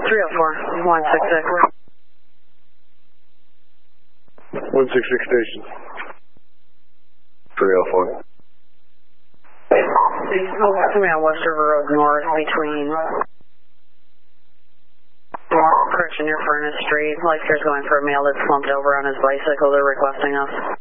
304, 166. 166 station. 304. Coming on West River Road North between Christian near Furnace Street. Like there's going for a male that's slumped over on his bicycle. They're requesting us.